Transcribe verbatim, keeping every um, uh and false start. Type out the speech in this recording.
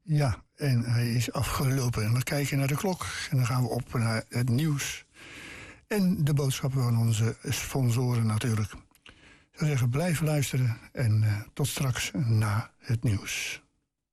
Ja, en hij is afgelopen. We kijken naar de klok en dan gaan we op naar het nieuws. En de boodschappen van onze sponsoren natuurlijk. Ik zou zeggen, blijf luisteren en uh, tot straks na het nieuws.